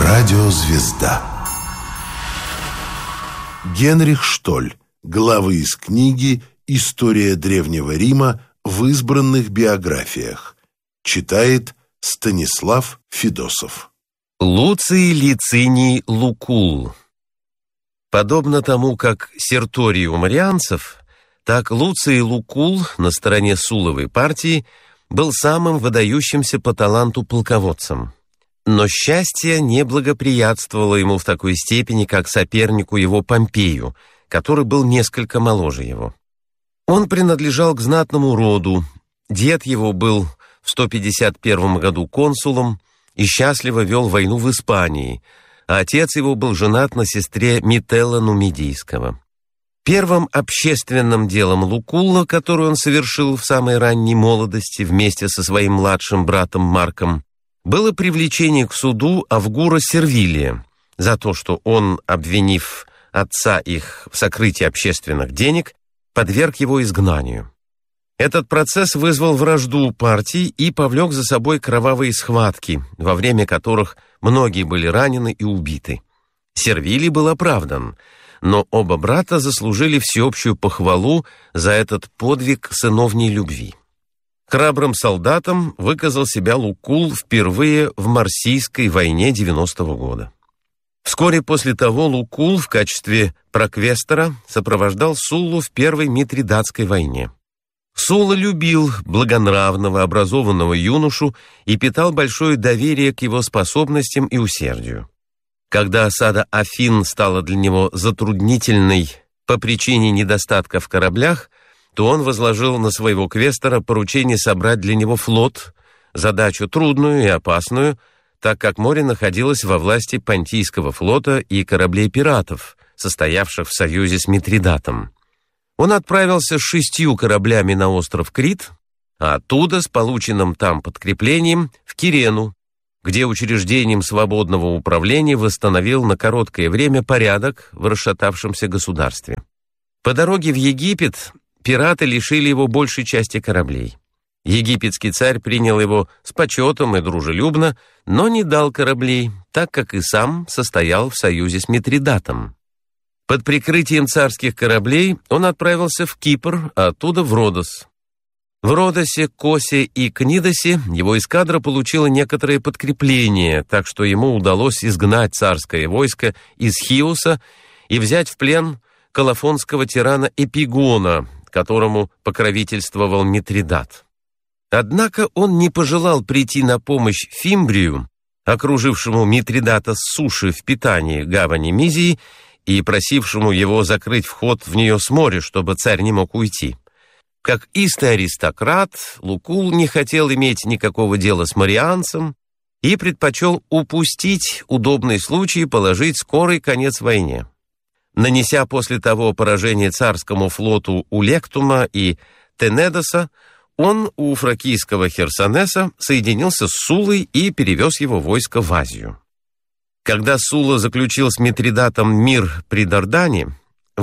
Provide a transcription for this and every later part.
Радиозвезда. Генрих Штоль. Главы из книги «История Древнего Рима» в избранных биографиях. Читает Станислав Федосов. Луций Лициний Лукул. Подобно тому, как Серторий у марианцев, так Луций Лукул на стороне Сулловой партии был самым выдающимся по таланту полководцем. Но счастье не благоприятствовало ему в такой степени, как сопернику его Помпею, который был несколько моложе его. Он принадлежал к знатному роду, дед его был в 151 году консулом и счастливо вел войну в Испании, а отец его был женат на сестре Метелла Нумидийского. Первым общественным делом Лукулла, которое он совершил в самой ранней молодости вместе со своим младшим братом Марком, было привлечение к суду Авгура Сервилия за то, что он, обвинив отца их в сокрытии общественных денег, подверг его изгнанию. Этот процесс вызвал вражду партий и повлек за собой кровавые схватки, во время которых многие были ранены и убиты. Сервилий был оправдан, но оба брата заслужили всеобщую похвалу за этот подвиг сыновней любви. Храбрым солдатом выказал себя Лукул впервые в Марсийской войне 90-го года. Вскоре после того Лукул в качестве проквестора сопровождал Суллу в Первой Митридатской войне. Сулла любил благонравного, образованного юношу и питал большое доверие к его способностям и усердию. Когда осада Афин стала для него затруднительной по причине недостатка в кораблях, то он возложил на своего квестора поручение собрать для него флот, задачу трудную и опасную, так как море находилось во власти Понтийского флота и кораблей пиратов, состоявших в союзе с Митридатом. Он отправился с 6 кораблями на остров Крит, а оттуда с полученным там подкреплением в Кирену, где учреждением свободного управления восстановил на короткое время порядок в расшатавшемся государстве. По дороге в Египет пираты лишили его большей части кораблей. Египетский царь принял его с почетом и дружелюбно, но не дал кораблей, так как и сам состоял в союзе с Митридатом. Под прикрытием царских кораблей он отправился в Кипр, а оттуда в Родос. В Родосе, Косе и Книдосе его эскадра получила некоторое подкрепление, так что ему удалось изгнать царское войско из Хиоса и взять в плен колофонского тирана Эпигона, которому покровительствовал Митридат. Однако он не пожелал прийти на помощь Фимбрию, окружившему Митридата с суши в питании гавани Мизии и просившему его закрыть вход в нее с моря, чтобы царь не мог уйти. Как истый аристократ, Лукул не хотел иметь никакого дела с марианцем и предпочел упустить удобный случай положить скорый конец войне. Нанеся после того поражение царскому флоту у Лектума и Тенедоса, он у фракийского Херсонеса соединился с Суллой и перевез его войско в Азию. Когда Сулла заключил с Митридатом мир при Дардане,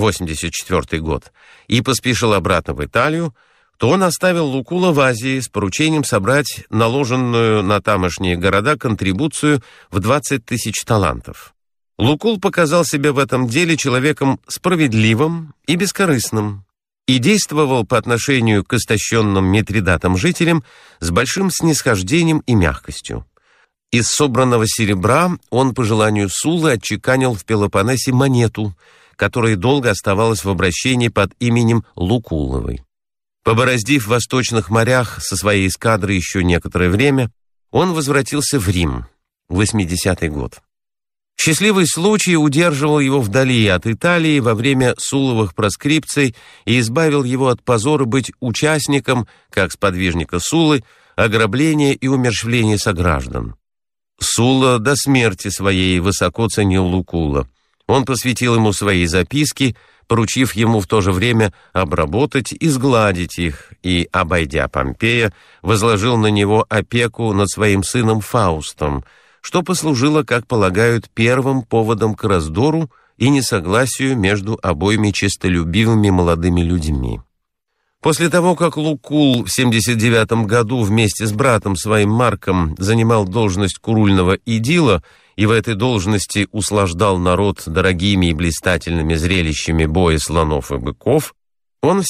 84 год, и поспешил обратно в Италию, то он оставил Лукула в Азии с поручением собрать наложенную на тамошние города контрибуцию в 20 000 талантов. Лукул показал себя в этом деле человеком справедливым и бескорыстным и действовал по отношению к истощенным Митридатом жителям с большим снисхождением и мягкостью. Из собранного серебра он по желанию Суллы отчеканил в Пелопоннесе монету, которая долго оставалась в обращении под именем Лукулловой. Побороздив в восточных морях со своей эскадрой еще некоторое время, он возвратился в Рим, 80-й год. Счастливый случай удерживал его вдали от Италии во время Сулловых проскрипций и избавил его от позора быть участником, как сподвижника Суллы, ограбления и умерщвления сограждан. Сулла до смерти своей высоко ценил Лукулла. Он посвятил ему свои записки, поручив ему в то же время обработать и сгладить их, и, обойдя Помпея, возложил на него опеку над своим сыном Фаустом, что послужило, как полагают, первым поводом к раздору и несогласию между обоими честолюбивыми молодыми людьми. После того, как Лукул в 79 году вместе с братом своим Марком занимал должность курульного идила и в этой должности услаждал народ дорогими и блистательными зрелищами боя слонов и быков, он в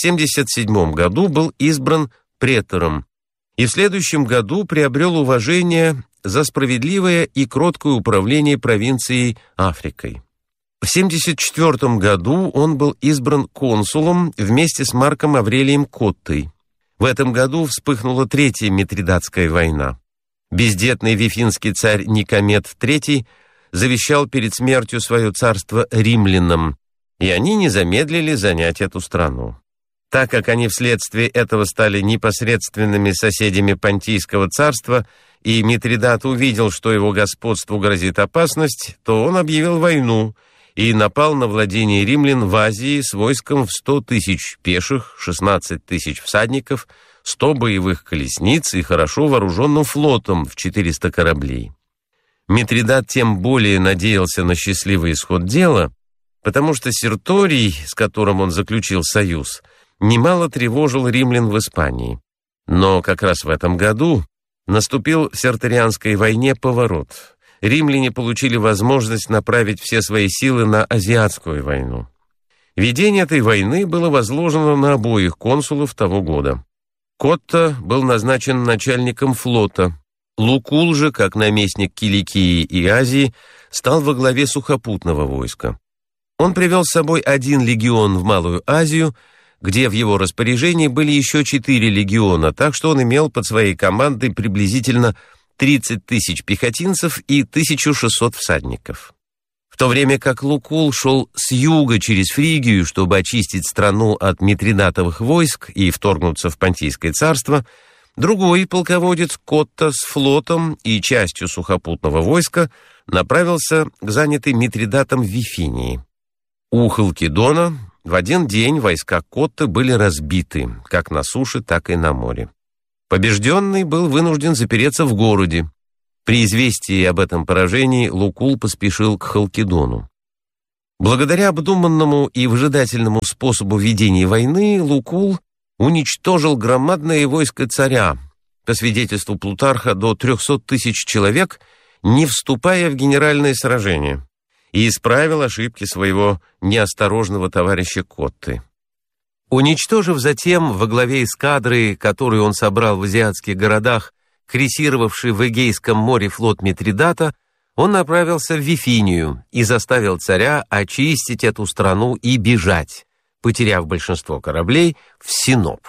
77 году был избран претором и в следующем году приобрел уважение за справедливое и кроткое управление провинцией Африкой. В 74 году он был избран консулом вместе с Марком Аврелием Коттой. В этом году вспыхнула Третья Митридатская война. Бездетный вифинский царь Никомед III завещал перед смертью свое царство римлянам, и они не замедлили занять эту страну. Так как они вследствие этого стали непосредственными соседями Понтийского царства, и Митридат увидел, что его господству грозит опасность, то он объявил войну и напал на владения римлян в Азии с войском в 100 тысяч пеших, 16 тысяч всадников, 100 боевых колесниц и хорошо вооруженным флотом в 400 кораблей. Митридат тем более надеялся на счастливый исход дела, потому что Серторий, с которым он заключил союз, немало тревожил римлян в Испании. Но как раз в этом году наступил в Серторианской войне поворот. Римляне получили возможность направить все свои силы на Азиатскую войну. Ведение этой войны было возложено на обоих консулов того года. Котта был назначен начальником флота. Лукул же, как наместник Киликии и Азии, стал во главе сухопутного войска. Он привел с собой 1 легион в Малую Азию, где в его распоряжении были еще 4 легиона, так что он имел под своей командой приблизительно 30 тысяч пехотинцев и 1600 всадников. В то время как Лукул шел с юга через Фригию, чтобы очистить страну от митридатовых войск и вторгнуться в Понтийское царство, другой полководец Котта с флотом и частью сухопутного войска направился к занятой Митридатом Вифинии. У Халкидона в один день войска Котты были разбиты, как на суше, так и на море. Побежденный был вынужден запереться в городе. При известии об этом поражении Лукул поспешил к Халкидону. Благодаря обдуманному и выжидательному способу ведения войны Лукул уничтожил громадное войско царя, по свидетельству Плутарха, до 300 тысяч человек, не вступая в генеральное сражение, и исправил ошибки своего неосторожного товарища Котты. Уничтожив затем во главе эскадры, которую он собрал в азиатских городах, крейсировавший в Эгейском море флот Митридата, он направился в Вифинию и заставил царя очистить эту страну и бежать, потеряв большинство кораблей, в Синоп.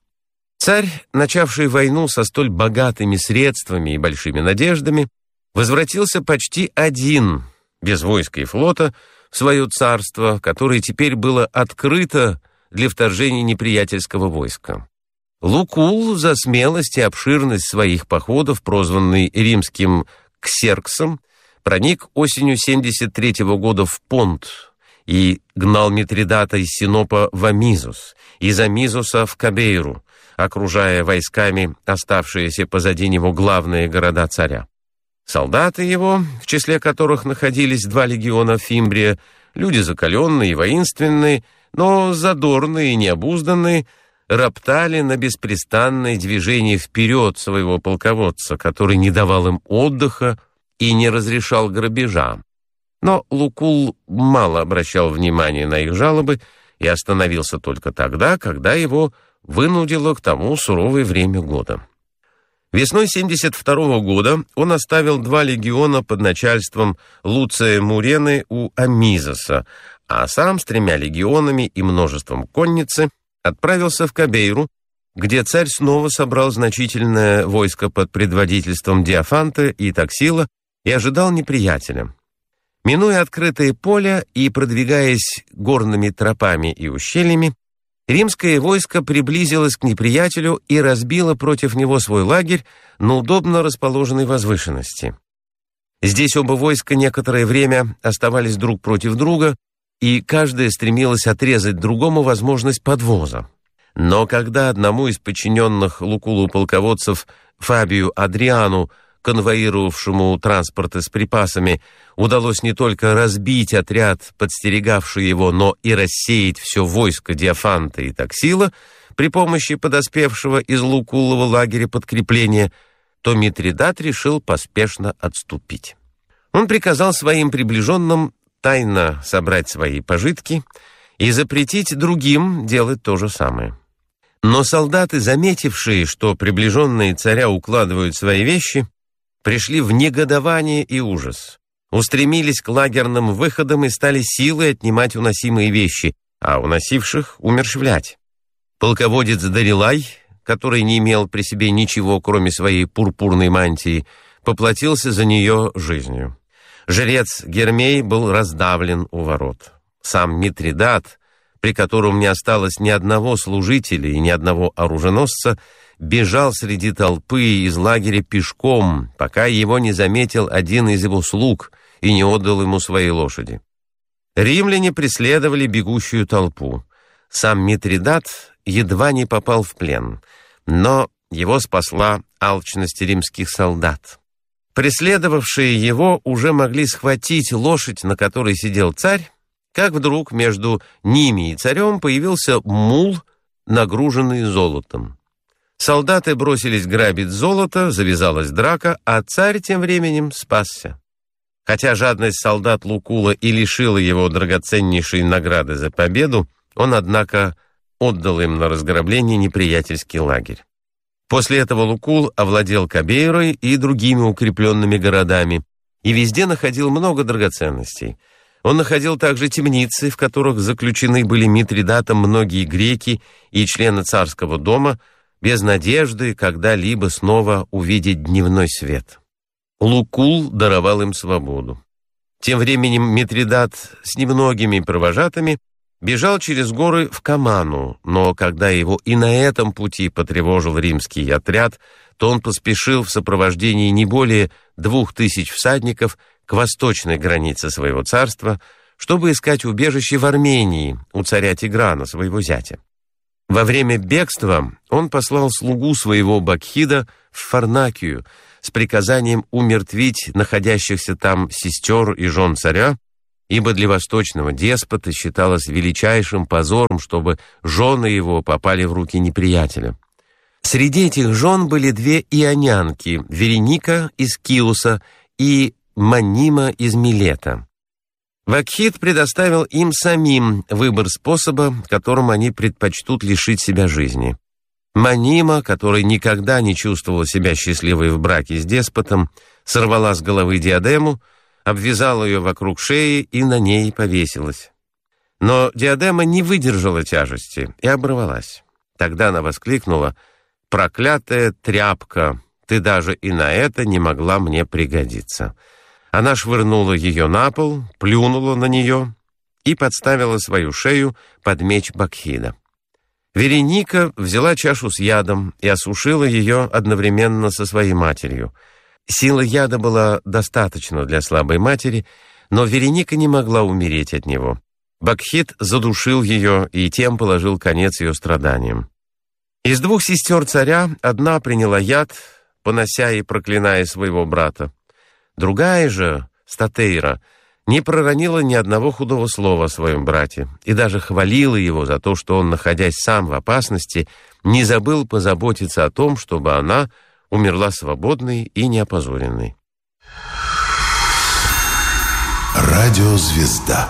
Царь, начавший войну со столь богатыми средствами и большими надеждами, возвратился почти один, без войска и флота, в свое царство, которое теперь было открыто для вторжения неприятельского войска. Лукул за смелость и обширность своих походов, прозванный римским Ксерксом, проник осенью 73 года в Понт и гнал Митридата из Синопа в Амизус, из Амизуса в Кабейру, окружая войсками оставшиеся позади него главные города царя. Солдаты его, в числе которых находились 2 легиона Фимбрия, люди закаленные и воинственные, но задорные и необузданные, роптали на беспрестанное движение вперед своего полководца, который не давал им отдыха и не разрешал грабежа. Но Лукул мало обращал внимания на их жалобы и остановился только тогда, когда его вынудило к тому суровое время года. Весной 72 года он оставил 2 легиона под начальством Луция Мурены у Амизоса, а сам с 3 легионами и множеством конницы отправился в Кабейру, где царь снова собрал значительное войско под предводительством Диофанта и Таксила и ожидал неприятеля. Минуя открытое поле и продвигаясь горными тропами и ущельями, римское войско приблизилось к неприятелю и разбило против него свой лагерь на удобно расположенной возвышенности. Здесь оба войска некоторое время оставались друг против друга, и каждое стремилось отрезать другому возможность подвоза. Но когда одному из подчиненных Лукулу полководцев, Фабию Адриану, конвоировавшему транспорты с припасами, удалось не только разбить отряд, подстерегавший его, но и рассеять все войско Диофанта и Таксила при помощи подоспевшего из Лукулова лагеря подкрепления, то Митридат решил поспешно отступить. Он приказал своим приближенным тайно собрать свои пожитки и запретить другим делать то же самое. Но солдаты, заметившие, что приближенные царя укладывают свои вещи, пришли в негодование и ужас, устремились к лагерным выходам и стали силой отнимать уносимые вещи, а уносивших умерщвлять. Полководец Дарилай, который не имел при себе ничего, кроме своей пурпурной мантии, поплатился за нее жизнью. Жрец Гермей был раздавлен у ворот. Сам Митридат, при котором не осталось ни одного служителя и ни одного оруженосца, бежал среди толпы из лагеря пешком, пока его не заметил один из его слуг и не отдал ему свои лошади. Римляне преследовали бегущую толпу. Сам Митридат едва не попал в плен, но его спасла алчность римских солдат. Преследовавшие его уже могли схватить лошадь, на которой сидел царь, как вдруг между ними и царем появился мул, нагруженный золотом. Солдаты бросились грабить золото, завязалась драка, а царь тем временем спасся. Хотя жадность солдат Лукула и лишила его драгоценнейшей награды за победу, он, однако, отдал им на разграбление неприятельский лагерь. После этого Лукул овладел Кабейрой и другими укрепленными городами и везде находил много драгоценностей. Он находил также темницы, в которых заключены были Митридатом многие греки и члены царского дома, без надежды когда-либо снова увидеть дневной свет. Лукул даровал им свободу. Тем временем Митридат с немногими провожатыми бежал через горы в Каману, но когда его и на этом пути потревожил римский отряд, то он поспешил в сопровождении не более 2000 всадников к восточной границе своего царства, чтобы искать убежище в Армении у царя Тиграна, своего зятя. Во время бегства он послал слугу своего Бакхида в Фарнакию с приказанием умертвить находящихся там сестер и жен царя, ибо для восточного деспота считалось величайшим позором, чтобы жены его попали в руки неприятеля. Среди этих жен были две ионянки, Вереника из Киуса и Манима из Милета. Бакхид предоставил им самим выбор способа, которым они предпочтут лишить себя жизни. Манима, которая никогда не чувствовала себя счастливой в браке с деспотом, сорвала с головы диадему, обвязала ее вокруг шеи и на ней повесилась. Но диадема не выдержала тяжести и оборвалась. Тогда она воскликнула: «Проклятая тряпка, ты даже и на это не могла мне пригодиться». Она швырнула ее на пол, плюнула на нее и подставила свою шею под меч Бакхида. Вереника взяла чашу с ядом и осушила ее одновременно со своей матерью. Сила яда была достаточна для слабой матери, но Вереника не могла умереть от него. Бакхид задушил ее и тем положил конец ее страданиям. Из двух сестер царя одна приняла яд, понося и проклиная своего брата. Другая же, Статейра, не проронила ни одного худого слова о своем брате и даже хвалила его за то, что он, находясь сам в опасности, не забыл позаботиться о том, чтобы она умерла свободной и неопозоренной. Радиозвезда.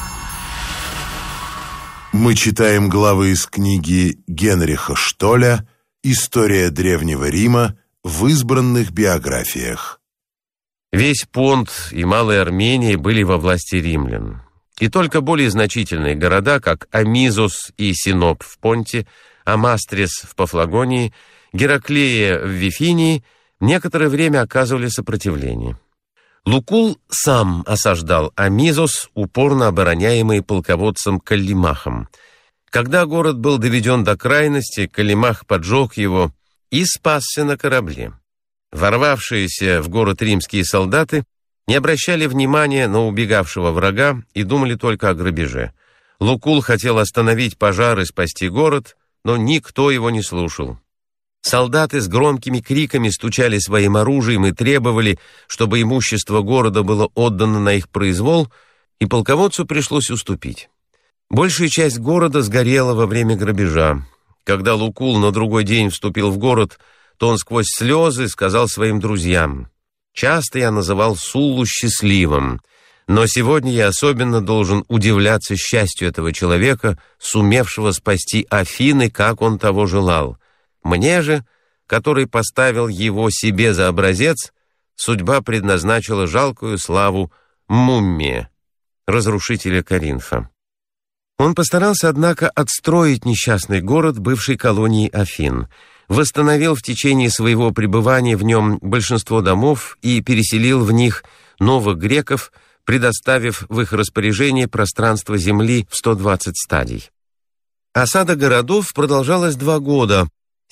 Мы читаем главы из книги Генриха Штоля «История Древнего Рима» в избранных биографиях. Весь Понт и Малая Армения были во власти римлян, и только более значительные города, как Амизос и Синоп в Понте, Амастрис в Пафлагонии, Гераклея в Вифинии, некоторое время оказывали сопротивление. Лукул сам осаждал Амизос, упорно обороняемый полководцем Каллимахом. Когда город был доведен до крайности, Каллимах поджег его и спасся на корабле. Ворвавшиеся в город римские солдаты не обращали внимания на убегавшего врага и думали только о грабеже. Лукул хотел остановить пожар и спасти город, но никто его не слушал. Солдаты с громкими криками стучали своим оружием и требовали, чтобы имущество города было отдано на их произвол, и полководцу пришлось уступить. Большая часть города сгорела во время грабежа. Когда Лукул на другой день вступил в город, то он сквозь слезы сказал своим друзьям: Часто я называл Суллу счастливым, но сегодня я особенно должен удивляться счастью этого человека, сумевшего спасти Афины, как он того желал. Мне же, который поставил его себе за образец, судьба предназначила жалкую славу Муммия, разрушителя Коринфа. Он постарался, однако, отстроить несчастный город бывшей колонии Афин, восстановил в течение своего пребывания в нем большинство домов и переселил в них новых греков, предоставив в их распоряжение пространство земли в 120 стадий. Осада городов продолжалась 2 года,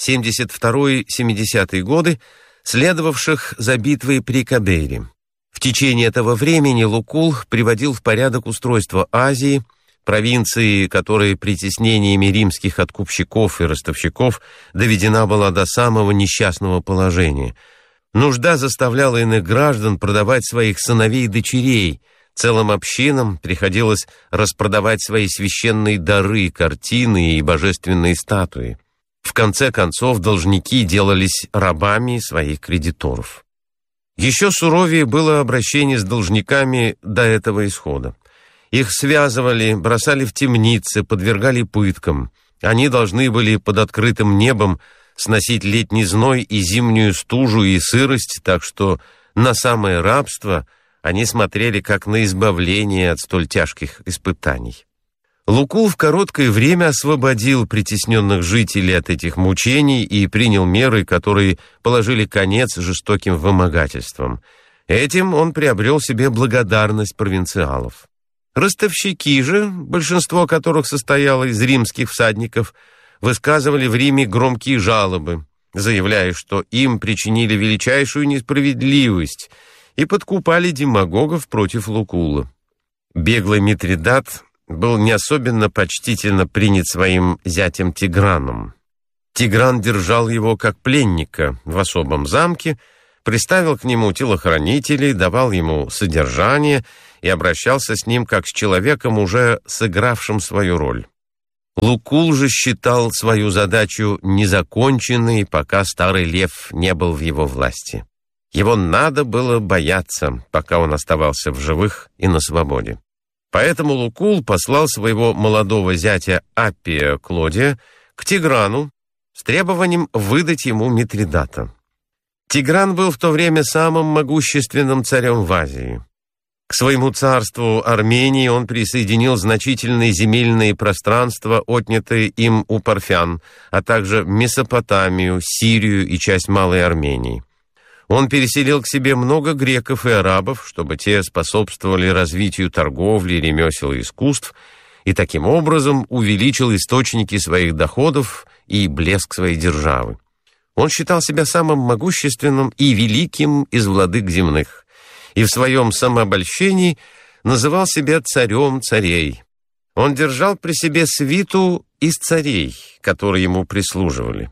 72-70 годы, следовавших за битвой при Кабейре. В течение этого времени Лукул приводил в порядок устройство Азии, провинции, которая притеснениями римских откупщиков и ростовщиков доведена была до самого несчастного положения. Нужда заставляла иных граждан продавать своих сыновей и дочерей. Целым общинам приходилось распродавать свои священные дары, картины и божественные статуи. В конце концов, должники делались рабами своих кредиторов. Еще суровее было обращение с должниками до этого исхода. Их связывали, бросали в темницы, подвергали пыткам. Они должны были под открытым небом сносить летний зной и зимнюю стужу и сырость, так что на самое рабство они смотрели как на избавление от столь тяжких испытаний. Лукул в короткое время освободил притесненных жителей от этих мучений и принял меры, которые положили конец жестоким вымогательствам. Этим он приобрел себе благодарность провинциалов. Ростовщики же, большинство которых состояло из римских всадников, высказывали в Риме громкие жалобы, заявляя, что им причинили величайшую несправедливость и подкупали демагогов против Лукула. Беглый Митридат был не особенно почтительно принят своим зятем Тиграном. Тигран держал его как пленника в особом замке, приставил к нему телохранителей, давал ему содержание и обращался с ним как с человеком, уже сыгравшим свою роль. Лукул же считал свою задачу незаконченной, пока старый лев не был в его власти. Его надо было бояться, пока он оставался в живых и на свободе. Поэтому Лукул послал своего молодого зятя Аппия Клодия к Тиграну с требованием выдать ему Митридата. Тигран был в то время самым могущественным царем в Азии. К своему царству Армении он присоединил значительные земельные пространства, отнятые им у парфян, а также Месопотамию, Сирию и часть Малой Армении. Он переселил к себе много греков и арабов, чтобы те способствовали развитию торговли, ремесел и искусств, и таким образом увеличил источники своих доходов и блеск своей державы. Он считал себя самым могущественным и великим из владык земных, и в своем самообольщении называл себя царем царей. Он держал при себе свиту из царей, которые ему прислуживали.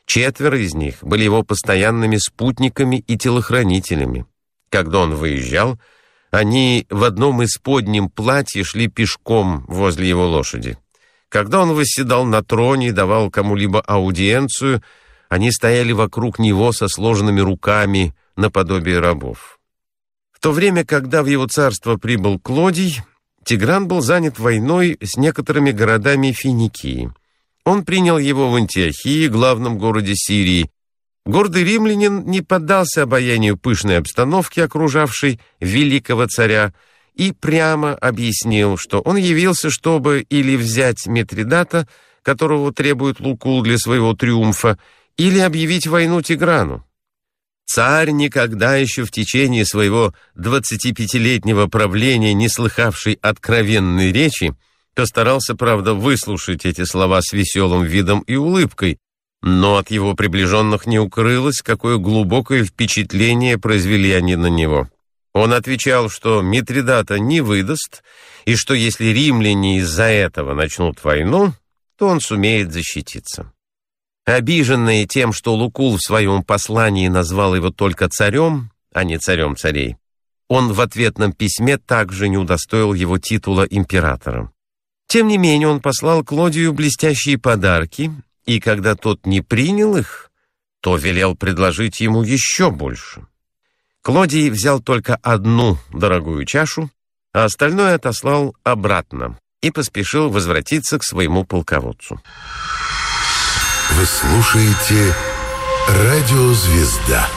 4 из них были его постоянными спутниками и телохранителями. Когда он выезжал, они в одном исподнем платье шли пешком возле его лошади. Когда он восседал на троне и давал кому-либо аудиенцию, они стояли вокруг него со сложенными руками наподобие рабов. В то время, когда в его царство прибыл Клодий, Тигран был занят войной с некоторыми городами Финикии. Он принял его в Антиохии, главном городе Сирии. Гордый римлянин не поддался обаянию пышной обстановки, окружавшей великого царя, и прямо объяснил, что он явился, чтобы или взять Митридата, которого требует Лукул для своего триумфа, или объявить войну Тиграну. Царь, никогда еще в течение своего 25-летнего правления не слыхавший откровенной речи, постарался, правда, выслушать эти слова с веселым видом и улыбкой, но от его приближенных не укрылось, какое глубокое впечатление произвели они на него. Он отвечал, что Митридата не выдаст, и что если римляне из-за этого начнут войну, то он сумеет защититься. Обиженный тем, что Лукул в своем послании назвал его только царем, а не царем царей, он в ответном письме также не удостоил его титула императора. Тем не менее, он послал Клодию блестящие подарки, и когда тот не принял их, то велел предложить ему еще больше. Клодий взял только одну дорогую чашу, а остальное отослал обратно и поспешил возвратиться к своему полководцу. Вы слушаете «Радио Звезда».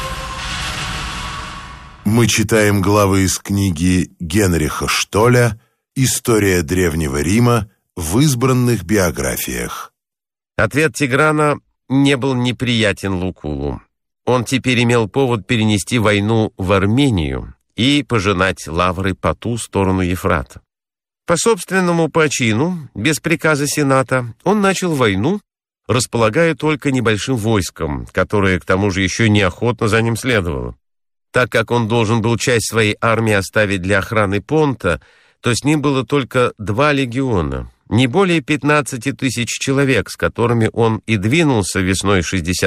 Мы читаем главы из книги Генриха Штоля «История Древнего Рима в избранных биографиях». Ответ Тиграна не был неприятен Лукулу. Он теперь имел повод перенести войну в Армению и пожинать лавры по ту сторону Ефрата. По собственному почину, без приказа Сената, он начал войну, располагая только небольшим войском, которое, к тому же, еще неохотно за ним следовало. Так как он должен был часть своей армии оставить для охраны Понта, то с ним было только 2 легиона, не более 15 тысяч человек, с которыми он и двинулся весной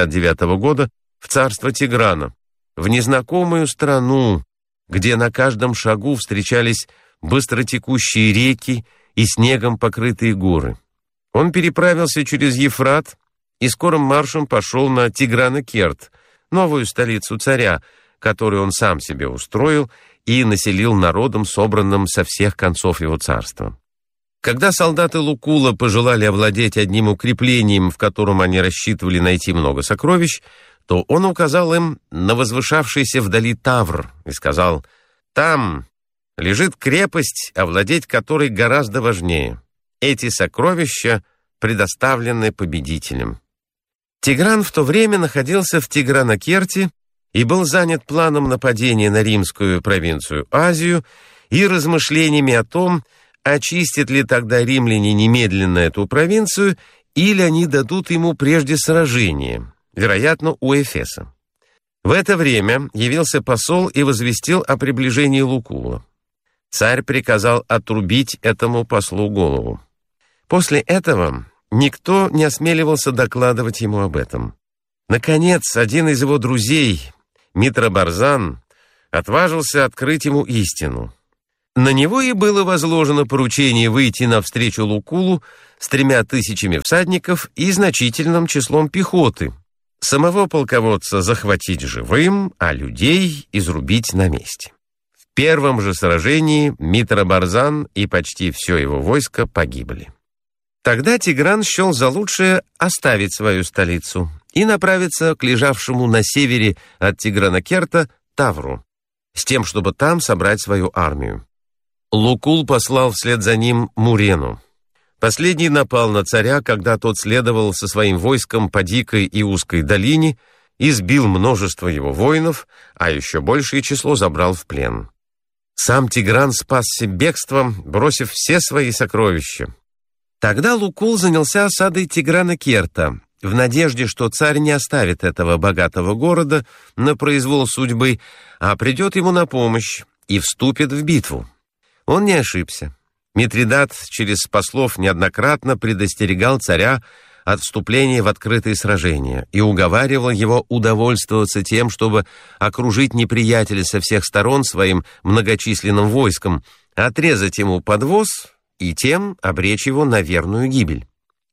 69 года в царство Тиграна, в незнакомую страну, где на каждом шагу встречались быстротекущие реки и снегом покрытые горы. Он переправился через Ефрат и скорым маршем пошел на Тигранакерт, новую столицу царя, которую он сам себе устроил и населил народом, собранным со всех концов его царства. Когда солдаты Лукула пожелали овладеть одним укреплением, в котором они рассчитывали найти много сокровищ, то он указал им на возвышавшийся вдали Тавр и сказал: «Там лежит крепость, овладеть которой гораздо важнее. Эти сокровища предоставлены победителям». Тигран в то время находился в Тигранакерте и был занят планом нападения на римскую провинцию Азию и размышлениями о том, очистят ли тогда римляне немедленно эту провинцию, или они дадут ему прежде сражение, вероятно, у Эфеса. В это время явился посол и возвестил о приближении Лукула. Царь приказал отрубить этому послу голову. После этого никто не осмеливался докладывать ему об этом. Наконец, один из его друзей, Митробарзан, отважился открыть ему истину. На него и было возложено поручение выйти навстречу Лукулу с 3000 всадников и значительным числом пехоты, самого полководца захватить живым, а людей изрубить на месте. В первом же сражении Митробарзан и почти все его войско погибли. Тогда Тигран счел за лучшее оставить свою столицу и направиться к лежавшему на севере от Тигранакерта Тавру, с тем, чтобы там собрать свою армию. Лукул послал вслед за ним Мурену. Последний напал на царя, когда тот следовал со своим войском по дикой и узкой долине, избил множество его воинов, а еще большее число забрал в плен. Сам Тигран спасся бегством, бросив все свои сокровища. Тогда Лукул занялся осадой Тигранакерта, в надежде, что царь не оставит этого богатого города на произвол судьбы, а придет ему на помощь и вступит в битву. Он не ошибся. Митридат через послов неоднократно предостерегал царя от вступления в открытые сражения и уговаривал его удовольствоваться тем, чтобы окружить неприятеля со всех сторон своим многочисленным войском, отрезать ему подвоз и тем обречь его на верную гибель.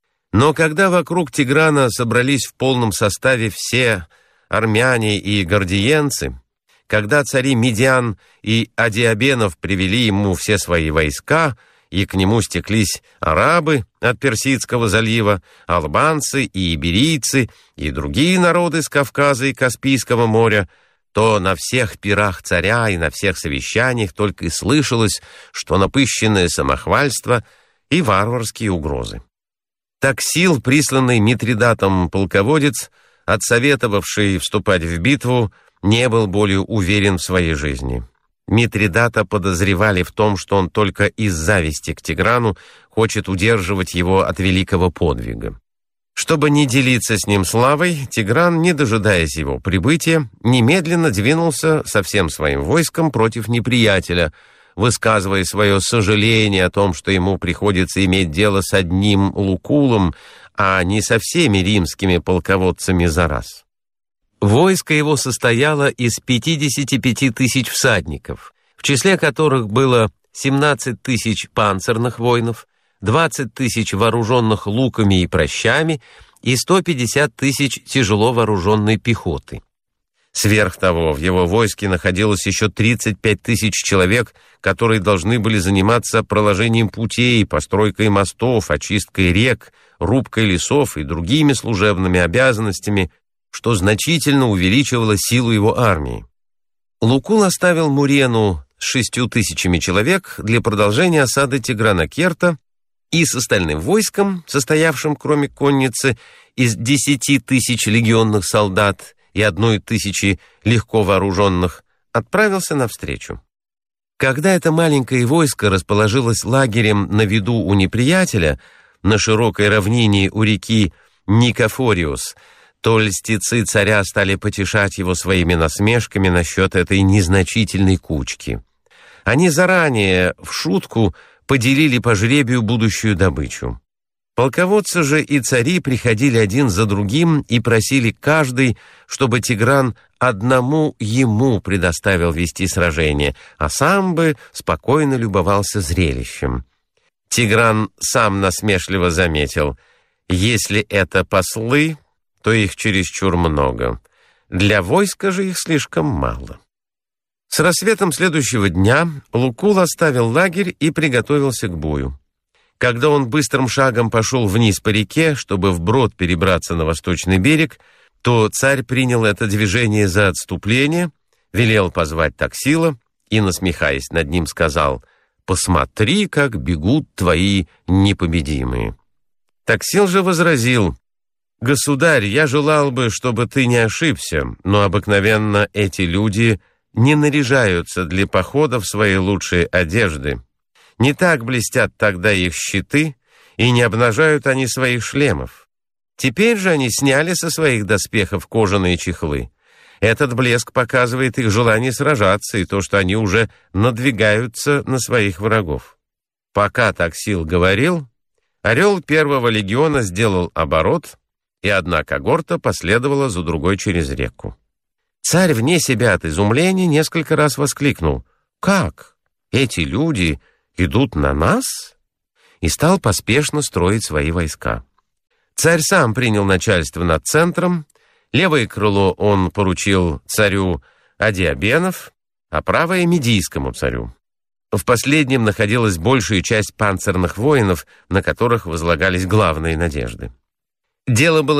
Но когда вокруг Тиграна собрались в полном составе все армяне и гордиенцы, когда цари Медиан и Адиабенов привели ему все свои войска, и к нему стеклись арабы от Персидского залива, албанцы и иберийцы, и другие народы с Кавказа и Каспийского моря, то на всех пирах царя и на всех совещаниях только и слышалось, что напыщенное самохвальство и варварские угрозы. Так сил, присланный Митридатом полководец, отсоветовавший вступать в битву, не был более уверен в своей жизни. Митридата подозревали в том, что он только из зависти к Тиграну хочет удерживать его от великого подвига. Чтобы не делиться с ним славой, Тигран, не дожидаясь его прибытия, немедленно двинулся со всем своим войском против неприятеля, высказывая свое сожаление о том, что ему приходится иметь дело с одним Лукулом, а не со всеми римскими полководцами за раз. Войско его состояло из 55 тысяч всадников, в числе которых было 17 тысяч панцирных воинов, 20 тысяч вооруженных луками и пращами и 150 тысяч тяжело вооруженной пехоты. Сверх того, в его войске находилось еще 35 тысяч человек, которые должны были заниматься проложением путей, постройкой мостов, очисткой рек, рубкой лесов и другими служебными обязанностями, что значительно увеличивало силу его армии. Лукул оставил Мурену с 6 тысячами человек для продолжения осады Тиграна-Керта и с остальным войском, состоявшим, кроме конницы, из 10 тысяч легионных солдат и 1 тысячи легко вооруженных, отправился навстречу. Когда это маленькое войско расположилось лагерем на виду у неприятеля на широкой равнине у реки Никофориус, то льстецы царя стали потешать его своими насмешками насчет этой незначительной кучки. Они заранее, в шутку, поделили по жребию будущую добычу. Полководцы же и цари приходили один за другим и просили каждый, чтобы Тигран одному ему предоставил вести сражение, а сам бы спокойно любовался зрелищем. Тигран сам насмешливо заметил: «Если это послы, то их чересчур много. Для войска же их слишком мало». С рассветом следующего дня Лукул оставил лагерь и приготовился к бою. Когда он быстрым шагом пошел вниз по реке, чтобы вброд перебраться на восточный берег, то царь принял это движение за отступление, велел позвать Таксила и, насмехаясь над ним, сказал: «Посмотри, как бегут твои непобедимые». Таксил же возразил: «Государь, я желал бы, чтобы ты не ошибся, но обыкновенно эти люди не наряжаются для похода в свои лучшие одежды. Не так блестят тогда их щиты, и не обнажают они своих шлемов. Теперь же они сняли со своих доспехов кожаные чехлы. Этот блеск показывает их желание сражаться и то, что они уже надвигаются на своих врагов». Пока Таксил говорил, орел 1-го легиона сделал оборот, и одна когорта последовала за другой через реку. Царь вне себя от изумления несколько раз воскликнул: «Как? Эти люди идут на нас?» и стал поспешно строить свои войска. Царь сам принял начальство над центром, левое крыло он поручил царю Адиабенов, а правое — Медийскому царю. В последнем находилась большая часть панцирных воинов, на которых возлагались главные надежды. Дело было